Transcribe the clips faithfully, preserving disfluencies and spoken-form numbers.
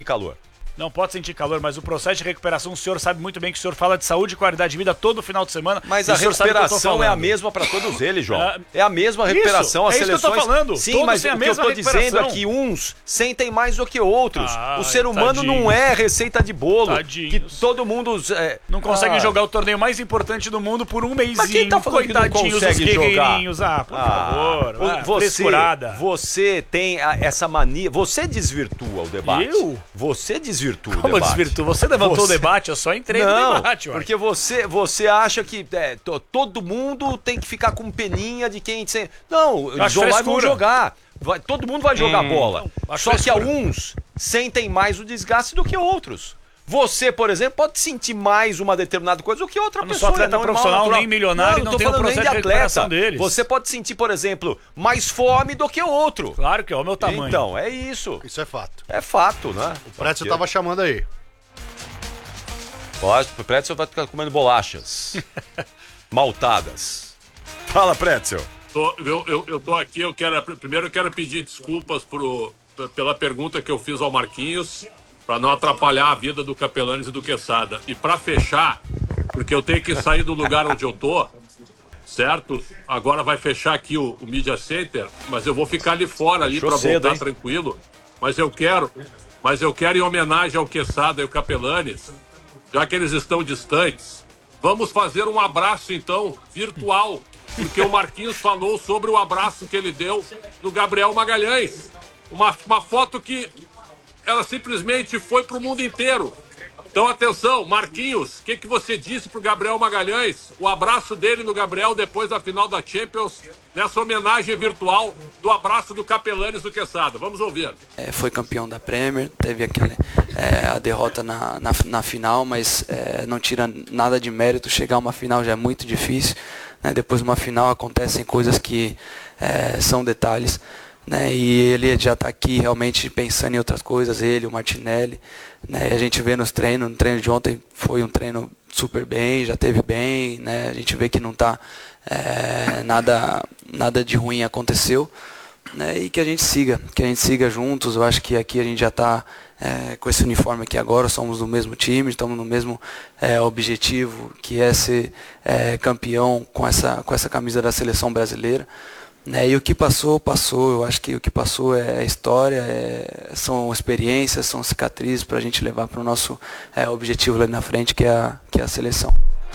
calor. Não pode sentir calor, mas o processo de recuperação, o senhor sabe muito bem que o senhor fala de saúde e qualidade de vida todo final de semana. Mas a recuperação é a mesma para todos eles, João. É, é a mesma recuperação. Isso, as é seleções. Isso que eu tô falando. Sim, todos mas têm a o que eu mesma tô dizendo é que uns sentem mais do que outros. Ah, o ser humano tadinhos. não é receita de bolo. Tadinhos. Que todo mundo é, não consegue ah. jogar o torneio mais importante do mundo por um mêsinho. Mas quem tá falando que não consegue jogar? Ah, por ah, favor. Ah, você, você tem a, essa mania. Você desvirtua o debate. Eu? Você desvirtua Como o debate. Desvirtua? Você levantou você... o debate, eu só entrei não, no debate. Porque você, você acha que é, todo mundo tem que ficar com peninha de quem... Não, eles vão lá e vão jogar. Vai, todo mundo vai jogar hum, bola. Não, Só frescura. que alguns sentem mais o desgaste do que outros. Você, por exemplo, pode sentir mais uma determinada coisa do que outra eu não pessoa. Não sou atleta profissional, nem milionário, não, não tem o processo de, de recuperação deles. Você pode sentir, por exemplo, mais fome do que o outro. Claro que é o meu tamanho. Então, é isso. Isso é fato. É fato, né? O Prédio você tava chamando aí. O Prédio vai ficar comendo bolachas. Maltadas. Fala, Prédio. Tô, eu, eu, eu tô aqui, eu quero. Primeiro eu quero pedir desculpas pro, pela pergunta que eu fiz ao Marquinhos, para não atrapalhar a vida do Capelanes e do Quesada. E para fechar, porque eu tenho que sair do lugar onde eu tô, certo? Agora vai fechar aqui o, o Media Center, mas eu vou ficar ali fora ali para voltar hein? tranquilo. Mas eu quero, mas eu quero em homenagem ao Quesada e ao Capelanes, já que eles estão distantes, vamos fazer um abraço então virtual, porque o Marquinhos falou sobre o abraço que ele deu no Gabriel Magalhães. Uma, uma foto que ela simplesmente foi para o mundo inteiro. Então, atenção, Marquinhos, o que, que você disse para o Gabriel Magalhães? O abraço dele no Gabriel depois da final da Champions, nessa homenagem virtual do abraço do Capelanes do Quesada. Vamos ouvir. É, foi campeão da Premier, teve aquele, é, a derrota na, na, na final, mas é, não tira nada de mérito. Chegar a uma final já é muito difícil. Né? Depois de uma final acontecem coisas que é, são detalhes. Né, e ele já está aqui realmente pensando em outras coisas, ele, o Martinelli, né, a gente vê nos treinos, no treino de ontem foi um treino super bem, já teve bem, né, a gente vê que não está é, nada, nada de ruim aconteceu, né, e que a gente siga, que a gente siga juntos. Eu acho que aqui a gente já está é, com esse uniforme aqui agora, somos do mesmo time, estamos no mesmo é, objetivo, que é ser é, campeão com essa, com essa camisa da seleção brasileira. Né, e o que passou, passou. Eu acho que o que passou é história, é, são experiências, são cicatrizes para a gente levar para o nosso é, objetivo lá na frente, que é a, que é a seleção.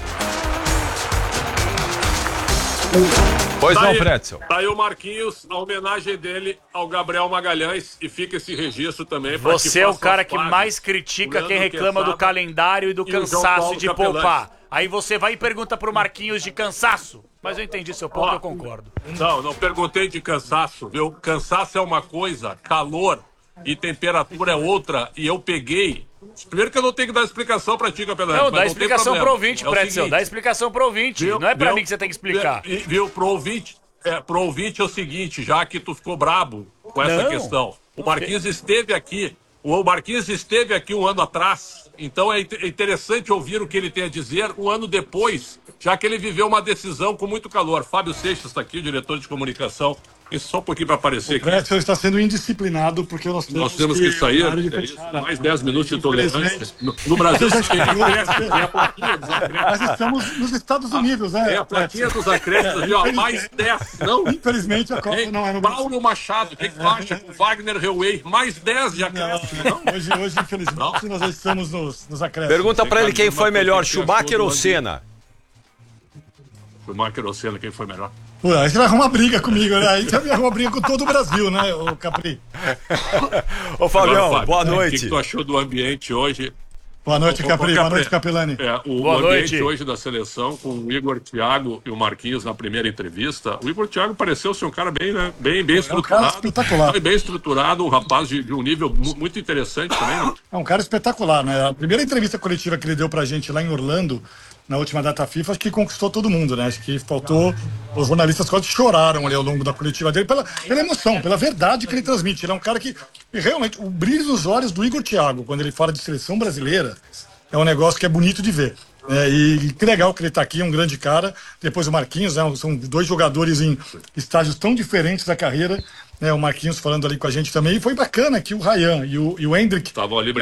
Pois tá não, aí, Pretzel. Tá aí o Marquinhos, a homenagem dele ao Gabriel Magalhães, e fica esse registro também. Você é o cara que mais critica quem reclama do calendário e do cansaço de poupar. Aí você vai e pergunta pro Marquinhos de cansaço. Mas eu entendi seu ponto, Ó, eu concordo. Não, não perguntei de cansaço, viu? Cansaço é uma coisa, calor e temperatura é outra. E eu peguei... Primeiro que eu não tenho que dar explicação pra ti, Capelanes. Não, dá explicação pro ouvinte, é Pretzel. Dá explicação pro ouvinte. Viu, não é pra viu, mim que você tem que explicar. Viu, viu pro ouvinte, é, pro ouvinte é o seguinte, já que tu ficou brabo com essa não. questão. O Marquinhos esteve aqui, o Marquinhos esteve aqui um ano atrás, então é interessante ouvir o que ele tem a dizer um ano depois, já que ele viveu uma decisão com muito calor. Fábio Seixas está aqui, o diretor de comunicação. Isso só um pouquinho para aparecer aqui. O Pretzel está sendo indisciplinado porque nós temos, nós temos que, que sair. É isso, mais dez minutos de tolerância. No, no Brasil, tem a plaquinha dos acréscimos. Nós estamos nos Estados Unidos, né? É a plaquinha dos acréscimos, ó, mais dez. Não? Infelizmente a Copa não é no Brasil. Paulo Machado, o que, que tu acha com Wagner Hellway? Mais dez de acréscimos. Não, não. Hoje, hoje, infelizmente, não. nós estamos nos, nos acréscimos. Pergunta para ele quem foi melhor, Schumacher ou Senna? Schumacher ou Senna, quem foi melhor? Pô, aí você vai arrumar briga comigo, né? Aí você vai arrumar briga com todo o Brasil, né, ô Capri? Ô, Fabião, Agora, boa noite. O que, que tu achou do ambiente hoje? Boa noite, o, Capri. O, o, boa noite, Capelani. É, o, boa o ambiente noite. hoje da seleção, com o Igor, Thiago e o Marquinhos na primeira entrevista. O Igor Thiago pareceu ser um cara bem, né, bem, bem estruturado. É um cara espetacular. Bem estruturado, um rapaz de, de um nível muito interessante também. Né? É um cara espetacular, né? A primeira entrevista coletiva que ele deu pra gente lá em Orlando, na última data FIFA, acho que conquistou todo mundo, né? Acho que faltou... Os jornalistas quase choraram ali ao longo da coletiva dele pela, pela emoção, pela verdade que ele transmite. Ele é um cara que, realmente, o brilho nos olhos do Igor Thiago, quando ele fala de seleção brasileira, é um negócio que é bonito de ver. É, e que legal que ele está aqui, é um grande cara. Depois o Marquinhos, né? São dois jogadores em estágios tão diferentes da carreira. Né? O Marquinhos falando ali com a gente também. E foi bacana que o Ryan e o, e o Hendrick... Estavam ali